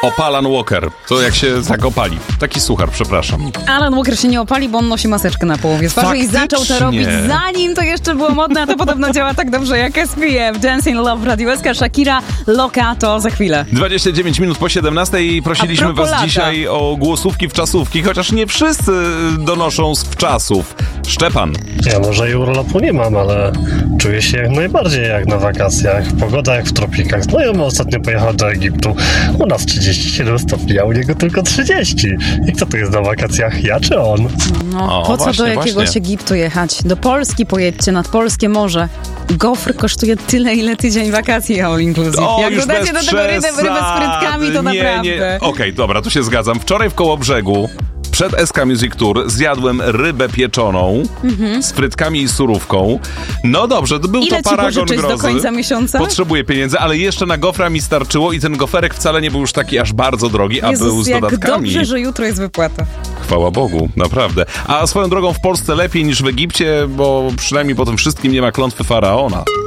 Alan Walker. To jak się tak opali. Taki suchar, przepraszam. Alan Walker się nie opali, bo on nosi maseczkę na połowie twarzy i zaczął to robić, zanim to jeszcze było modne, a to podobno działa tak dobrze jak SPF. Dancing Love w Radiu SK, Shakira, Locato za chwilę. 29 minut po 17 i prosiliśmy was dzisiaj o głosówki w czasówki, chociaż nie wszyscy donoszą z wczasów. Szczepan. Ja może i urlopu nie mam, ale czuję się jak najbardziej jak na wakacjach. Pogoda jak w tropikach. Znajomy ostatnio pojechał do Egiptu. U nas 37 stopni, a u niego tylko 30. I kto to jest na wakacjach? Ja czy on? No, po co do jakiegoś Egiptu jechać? Do Polski pojedźcie, nad polskie morze. Gofr kosztuje tyle, ile tydzień wakacji all inclusive. Jak dodacie do tego rybę z frytkami, to naprawdę. Okej, dobra, tu się zgadzam. Wczoraj w Kołobrzegu przed SK Music Tour zjadłem rybę pieczoną z frytkami i surówką. No dobrze, był ile to paragon grozy. do końca miesiąca? Potrzebuję pieniędzy, ale jeszcze na gofra mi starczyło i ten goferek wcale nie był już taki aż bardzo drogi, a był z dodatkami. Dobrze, że jutro jest wypłata. Chwała Bogu, naprawdę. A swoją drogą w Polsce lepiej niż w Egipcie, bo przynajmniej po tym wszystkim nie ma klątwy faraona.